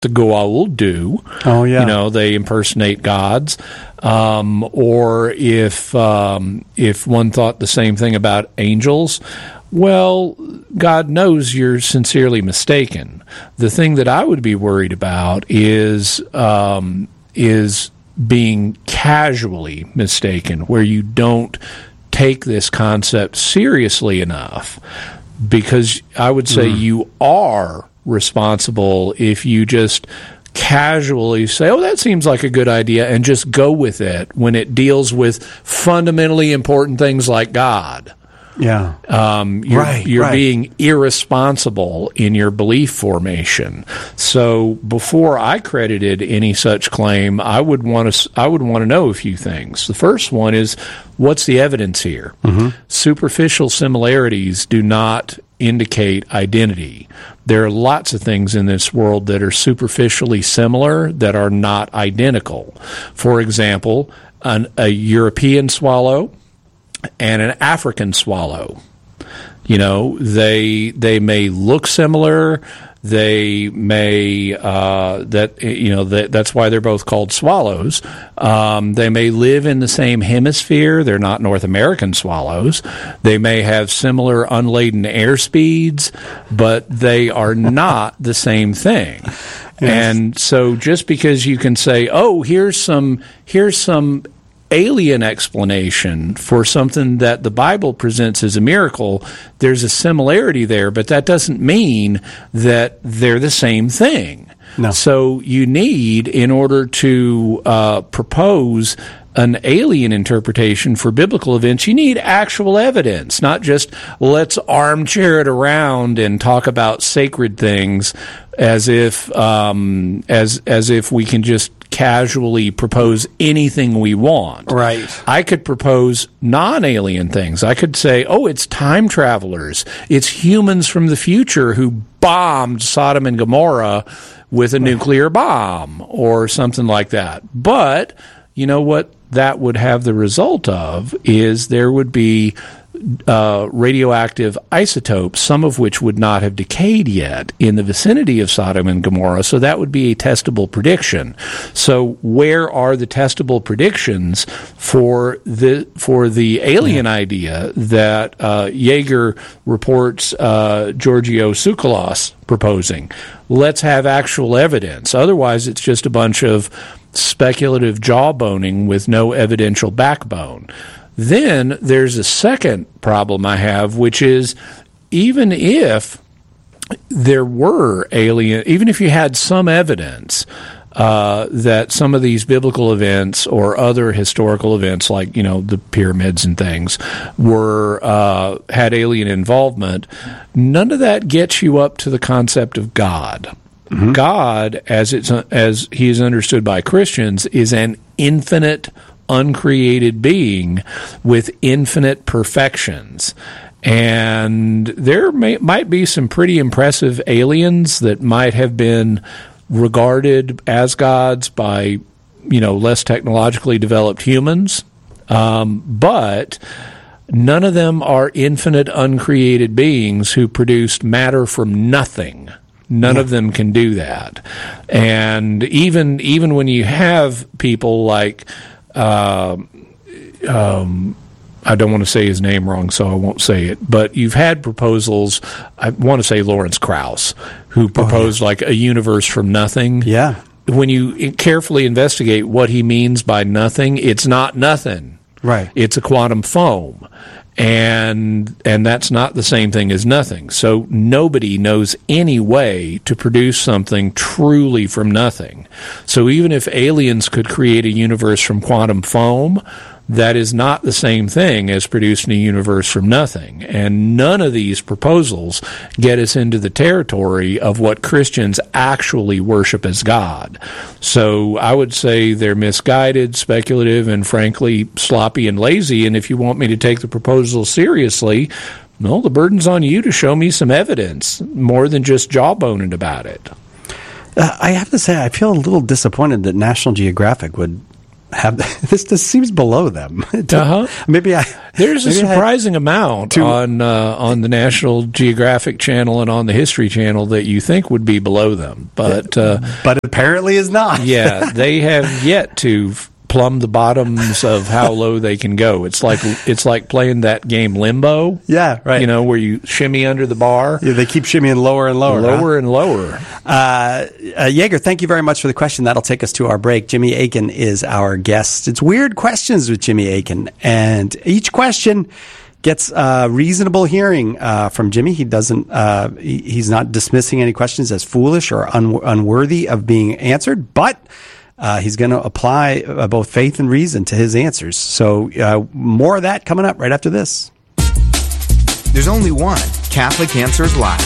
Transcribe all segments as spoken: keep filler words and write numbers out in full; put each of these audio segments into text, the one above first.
the Goa'uld do. Oh, yeah. You know, they impersonate gods. Um, or if um, if one thought the same thing about angels, well, God knows you're sincerely mistaken. The thing that I would be worried about is um, is being casually mistaken, where you don't take this concept seriously enough. Because I would say mm. you are responsible if you just casually say, oh, that seems like a good idea, and just go with it when it deals with fundamentally important things like God. Yeah. Um, you're right, you're right. being irresponsible in your belief formation. So before I credited any such claim, I would want to I would want to know a few things. The first one is, what's the evidence here? Mm-hmm. Superficial similarities do not indicate identity. There are lots of things in this world that are superficially similar that are not identical. For example, an, a European swallow and an African swallow. You know, they they may look similar. They may uh, that you know that, that's why they're both called swallows. Um, they may live in the same hemisphere. They're not North American swallows. They may have similar unladen air speeds, but they are not the same thing. Yes. And so, just because you can say, "Oh, here's some here's some." alien explanation for something that the Bible presents as a miracle, there's a similarity there, but that doesn't mean that they're the same thing. No. So you need, in order to uh, propose an alien interpretation for biblical events, you need actual evidence, not just let's armchair it around and talk about sacred things as if um, as as if we can just casually propose anything we want. Right. I could propose non-alien things. I could say, oh, it's time travelers. It's humans from the future who bombed Sodom and Gomorrah with a nuclear bomb or something like that. But you know what that would have the result of is there would be uh, radioactive isotopes, some of which would not have decayed yet, in the vicinity of Sodom and Gomorrah. So that would be a testable prediction. So where are the testable predictions for the for the alien yeah. idea that uh, Yeager reports uh, Giorgio Tsoukalos proposing? Let's have actual evidence. Otherwise, it's just a bunch of speculative jawboning with no evidential backbone. Then there's a second problem I have, which is even if there were alien, even if you had some evidence uh, that some of these biblical events or other historical events, like you know the pyramids and things, were uh, had alien involvement, none of that gets you up to the concept of God. Mm-hmm. God, as it's as he is understood by Christians, is an infinite, uncreated being with infinite perfections. And there may, might be some pretty impressive aliens that might have been regarded as gods by, you know, less technologically developed humans. Um, but none of them are infinite, uncreated beings who produced matter from nothing. None yeah. of them can do that. And even even when you have people like, uh, um, I don't want to say his name wrong, so I won't say it, but you've had proposals, I want to say Lawrence Krauss, who proposed oh, yeah. like a universe from nothing. Yeah. When you carefully investigate what he means by nothing, it's not nothing. Right. It's a quantum foam. And and that's not the same thing as nothing. So nobody knows any way to produce something truly from nothing. So even if aliens could create a universe from quantum foam, that is not the same thing as producing a universe from nothing. And none of these proposals get us into the territory of what Christians actually worship as God. So I would say they're misguided, speculative, and frankly sloppy and lazy. And if you want me to take the proposal seriously, well, the burden's on you to show me some evidence, more than just jawboning about it. Uh, I have to say, I feel a little disappointed that National Geographic would have this. This seems below them. Uh-huh. Maybe I. There's maybe a surprising I amount to, on uh, on the National Geographic Channel and on the History Channel that you think would be below them, but uh, but apparently is not. Yeah, they have yet to plumb the bottoms of how low they can go. It's like it's like playing that game Limbo. Yeah, right. You know, where you shimmy under the bar. Yeah, they keep shimmying lower and lower. Lower huh? and lower. Uh, uh, Yeager, thank you very much for the question. That'll take us to our break. Jimmy Akin is our guest. It's Weird Questions with Jimmy Akin, and each question gets a reasonable hearing uh, from Jimmy. He doesn't. Uh, he, he's not dismissing any questions as foolish or un- unworthy of being answered, but Uh, he's going to apply uh, both faith and reason to his answers. So uh, more of that coming up right after this. There's only one Catholic Answers Live.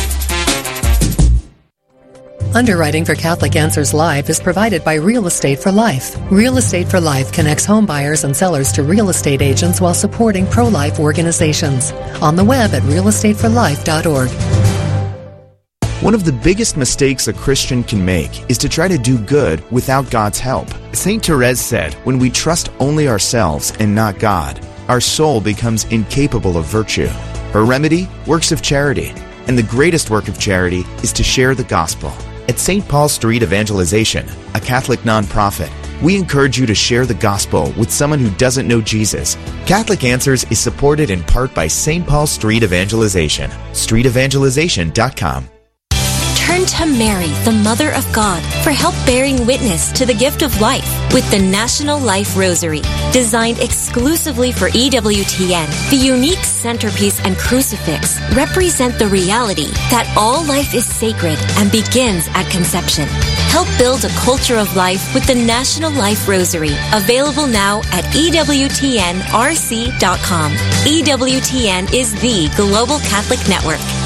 Underwriting for Catholic Answers Live is provided by Real Estate for Life. Real Estate for Life connects home buyers and sellers to real estate agents while supporting pro-life organizations. On the web at real estate for life dot org. One of the biggest mistakes a Christian can make is to try to do good without God's help. Saint Therese said, when we trust only ourselves and not God, our soul becomes incapable of virtue. Her remedy? Works of charity. And the greatest work of charity is to share the gospel. At Saint Paul Street Evangelization, a Catholic nonprofit, we encourage you to share the gospel with someone who doesn't know Jesus. Catholic Answers is supported in part by Saint Paul Street Evangelization. street evangelization dot com. Turn to Mary, the Mother of God, for help bearing witness to the gift of life with the National Life Rosary. Designed exclusively for E W T N, the unique centerpiece and crucifix represent the reality that all life is sacred and begins at conception. Help build a culture of life with the National Life Rosary, available now at E W T N R C dot com. E W T N is the Global Catholic Network.